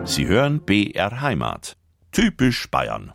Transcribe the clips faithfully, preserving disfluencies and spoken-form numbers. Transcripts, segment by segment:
Sie hören B R Heimat. Typisch Bayern.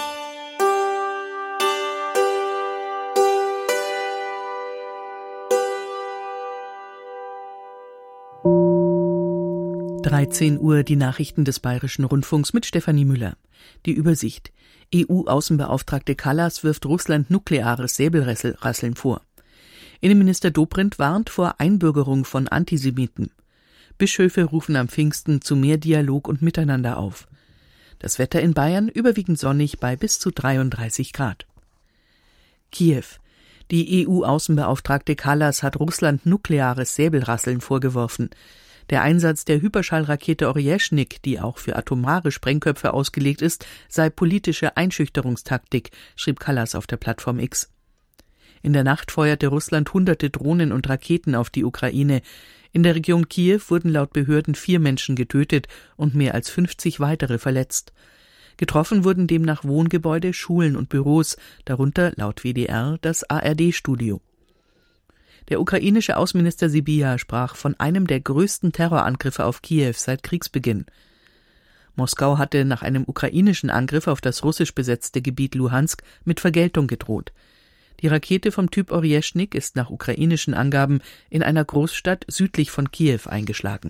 dreizehn Uhr, die Nachrichten des Bayerischen Rundfunks mit Stefanie Müller. Die Übersicht. E U-Außenbeauftragte Kallas wirft Russland nukleares Säbelrasseln vor. Innenminister Dobrindt warnt vor Einbürgerung von Antisemiten. Bischöfe rufen am Pfingsten zu mehr Dialog und Miteinander auf. Das Wetter in Bayern überwiegend sonnig bei bis zu dreiunddreißig Grad. Kiew. Die E U-Außenbeauftragte Kallas hat Russland nukleares Säbelrasseln vorgeworfen. Der Einsatz der Hyperschallrakete Orjeschnik, die auch für atomare Sprengköpfe ausgelegt ist, sei politische Einschüchterungstaktik, schrieb Kallas auf der Plattform X. In der Nacht feuerte Russland hunderte Drohnen und Raketen auf die Ukraine. In der Region Kiew wurden laut Behörden vier Menschen getötet und mehr als fünfzig weitere verletzt. Getroffen wurden demnach Wohngebäude, Schulen und Büros, darunter laut W D R das A R D-Studio. Der ukrainische Außenminister Sybiha sprach von einem der größten Terrorangriffe auf Kiew seit Kriegsbeginn. Moskau hatte nach einem ukrainischen Angriff auf das russisch besetzte Gebiet Luhansk mit Vergeltung gedroht. Die Rakete vom Typ Orjeschnik ist nach ukrainischen Angaben in einer Großstadt südlich von Kiew eingeschlagen.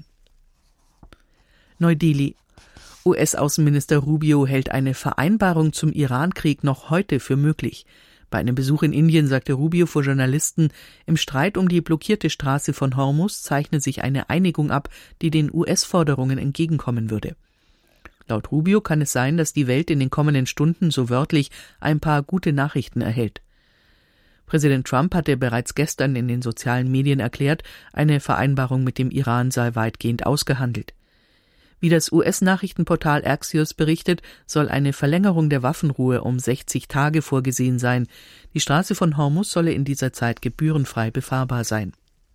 Neu-Delhi. U S-Außenminister Rubio hält eine Vereinbarung zum Iran-Krieg noch heute für möglich. Bei einem Besuch in Indien sagte Rubio vor Journalisten, im Streit um die blockierte Straße von Hormuz zeichne sich eine Einigung ab, die den U S-Forderungen entgegenkommen würde. Laut Rubio kann es sein, dass die Welt in den kommenden Stunden so wörtlich ein paar gute Nachrichten erhält. Präsident Trump hatte bereits gestern in den sozialen Medien erklärt, eine Vereinbarung mit dem Iran sei weitgehend ausgehandelt. Wie das U S-Nachrichtenportal Axios berichtet, soll eine Verlängerung der Waffenruhe um sechzig Tage vorgesehen sein. Die Straße von Hormuz solle in dieser Zeit gebührenfrei befahrbar sein.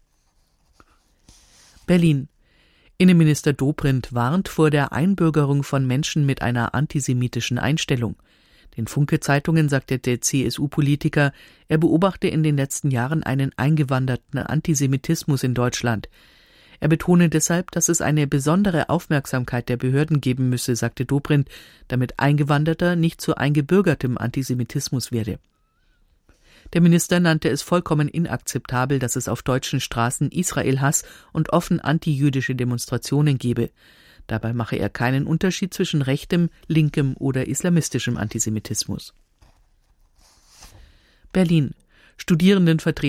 Berlin. Innenminister Dobrindt warnt vor der Einbürgerung von Menschen mit einer antisemitischen Einstellung. Den Funke-Zeitungen sagte der C S U-Politiker, er beobachte in den letzten Jahren einen eingewanderten Antisemitismus in Deutschland. Er betone deshalb, dass es eine besondere Aufmerksamkeit der Behörden geben müsse, sagte Dobrindt, damit Eingewanderter nicht zu eingebürgertem Antisemitismus werde. Der Minister nannte es vollkommen inakzeptabel, dass es auf deutschen Straßen Israel-Hass und offen antijüdische Demonstrationen gebe. Dabei mache er keinen Unterschied zwischen rechtem, linkem oder islamistischem Antisemitismus. Berlin. Studierendenvertreter